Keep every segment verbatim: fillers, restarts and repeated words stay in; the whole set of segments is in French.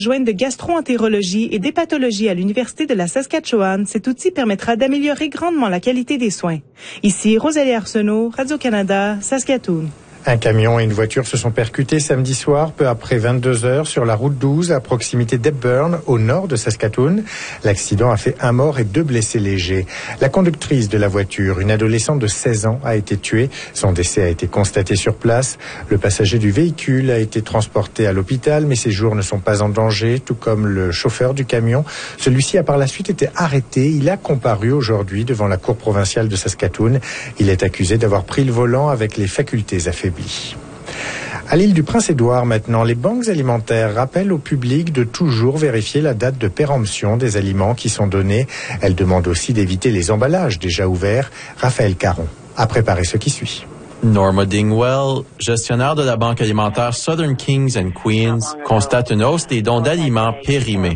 Jointe de gastro-entérologie et d'hépatologie à l'Université de la Saskatchewan, cet outil permettra d'améliorer grandement la qualité des soins. Ici, Rosalie Arsenault, Radio-Canada, Saskatoon. Un camion et une voiture se sont percutés samedi soir, peu après vingt-deux heures, sur la route douze, à proximité d'Hepburn, au nord de Saskatoon. L'accident a fait un mort et deux blessés légers. La conductrice de la voiture, une adolescente de seize ans, a été tuée. Son décès a été constaté sur place. Le passager du véhicule a été transporté à l'hôpital, mais ses jours ne sont pas en danger, tout comme le chauffeur du camion. Celui-ci a par la suite été arrêté. Il a comparu aujourd'hui devant la Cour provinciale de Saskatoon. Il est accusé d'avoir pris le volant avec les facultés affaiblies. À l'île du Prince-Édouard maintenant, les banques alimentaires rappellent au public de toujours vérifier la date de péremption des aliments qui sont donnés. Elles demandent aussi d'éviter les emballages déjà ouverts. Raphaël Caron a préparé ce qui suit. Norma Dingwell, gestionnaire de la banque alimentaire Southern Kings and Queens, constate une hausse des dons d'aliments périmés.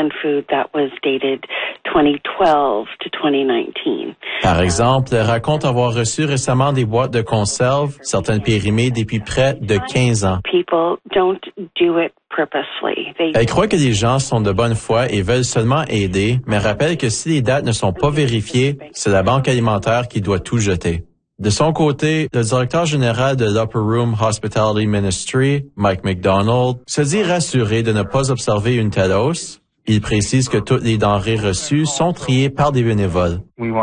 Par exemple, elle raconte avoir reçu récemment des boîtes de conserve, certaines périmées depuis près de quinze ans. Elle croit que les gens sont de bonne foi et veulent seulement aider, mais rappelle que si les dates ne sont pas vérifiées, c'est la banque alimentaire qui doit tout jeter. De son côté, le directeur général de l'Upper Room Hospitality Ministry, Mike McDonald, se dit rassuré de ne pas observer une telle hausse. Il précise que toutes les denrées reçues sont triées par des bénévoles.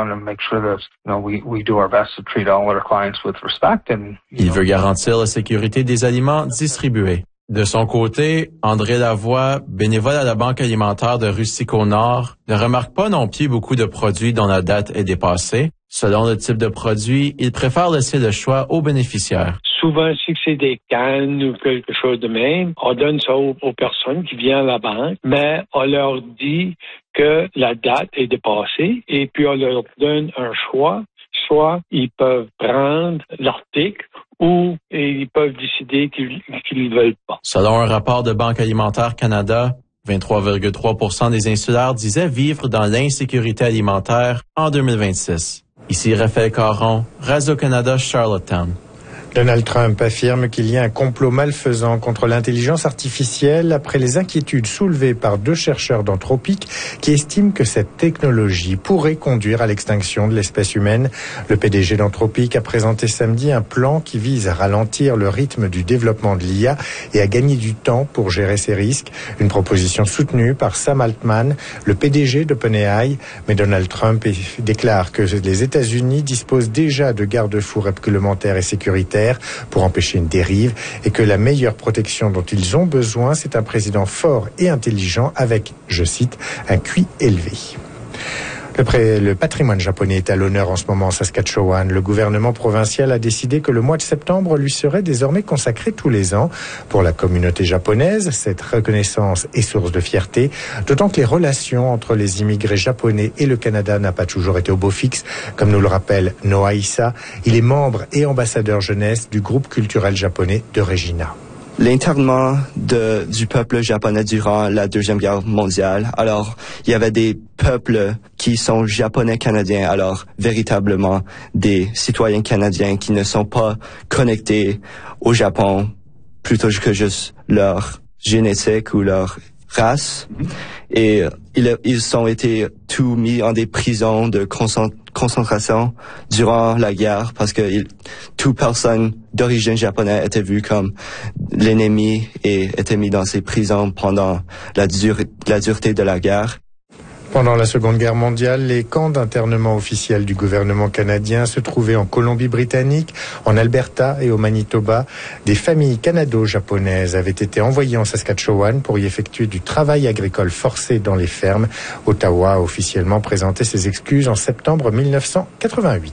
Il veut garantir la sécurité des aliments distribués. De son côté, André Lavoie, bénévole à la Banque alimentaire de Rustico-Nord, ne remarque pas non plus beaucoup de produits dont la date est dépassée. Selon le type de produit, il préfère laisser le choix aux bénéficiaires. Souvent, si c'est des cannes ou quelque chose de même, on donne ça aux, aux personnes qui viennent à la banque, mais on leur dit que la date est dépassée et puis on leur donne un choix. Soit ils peuvent prendre l'article ou ils peuvent décider qu'ils ne veulent pas. Selon un rapport de Banque alimentaire Canada, vingt-trois virgule trois pour cent des insulaires disaient vivre dans l'insécurité alimentaire en deux mille vingt-six. Ici Raphaël Caron, Radio-Canada, Charlottetown. Donald Trump affirme qu'il y a un complot malfaisant contre l'intelligence artificielle après les inquiétudes soulevées par deux chercheurs d'Anthropic qui estiment que cette technologie pourrait conduire à l'extinction de l'espèce humaine. Le P D G d'Anthropic a présenté samedi un plan qui vise à ralentir le rythme du développement de l'I A et à gagner du temps pour gérer ses risques. Une proposition soutenue par Sam Altman, le P D G d'OpenAI. Mais Donald Trump déclare que les États-Unis disposent déjà de garde-fous réglementaires et sécuritaires pour empêcher une dérive et que la meilleure protection dont ils ont besoin, c'est un président fort et intelligent avec, je cite, un Q I élevé. Le, pré, le patrimoine japonais est à l'honneur en ce moment en Saskatchewan. Le gouvernement provincial a décidé que le mois de septembre lui serait désormais consacré tous les ans. Pour la communauté japonaise, cette reconnaissance est source de fierté, d'autant que les relations entre les immigrés japonais et le Canada n'a pas toujours été au beau fixe, comme nous le rappelle Noah Issa. Il est membre et ambassadeur jeunesse du groupe culturel japonais de Regina. L'internement de, du peuple japonais durant la Deuxième Guerre mondiale. Alors, il y avait des peuples qui sont japonais-canadiens, alors véritablement des citoyens canadiens qui ne sont pas connectés au Japon plutôt que juste leur génétique ou leur race. Et ils, ils ont été tous mis en des prisons de concentration durant la guerre parce que il, toute personne d'origine japonaise était vue comme l'ennemi et était mis dans ces prisons pendant la, dur, la dureté de la guerre. Pendant la Seconde Guerre mondiale, les camps d'internement officiels du gouvernement canadien se trouvaient en Colombie-Britannique, en Alberta et au Manitoba. Des familles canado-japonaises avaient été envoyées en Saskatchewan pour y effectuer du travail agricole forcé dans les fermes. Ottawa a officiellement présenté ses excuses en septembre mille neuf cent quatre-vingt-huit.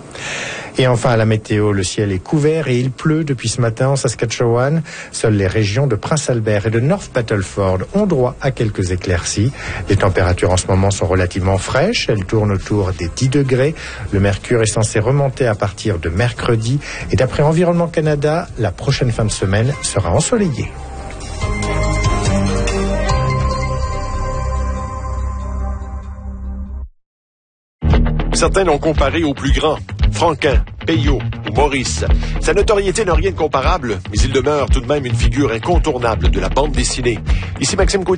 Et enfin, à la météo, le ciel est couvert et il pleut depuis ce matin en Saskatchewan. Seules les régions de Prince-Albert et de North Battleford ont droit à quelques éclaircies. Les températures en ce moment sont relativement fraîches. Elles tournent autour des dix degrés. Le mercure est censé remonter à partir de mercredi. Et d'après Environnement Canada, la prochaine fin de semaine sera ensoleillée. Certains l'ont comparé au plus grand. Franquin, Peyo ou Maurice. Sa notoriété n'a rien de comparable, mais il demeure tout de même une figure incontournable de la bande dessinée. Ici Maxime Côtier.